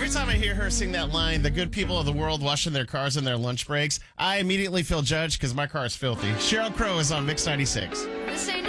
Every time I hear her sing that line, the good people of the world washing their cars in their lunch breaks, I immediately feel judged because my car is filthy. Sheryl Crow is on Mix 96. This ain't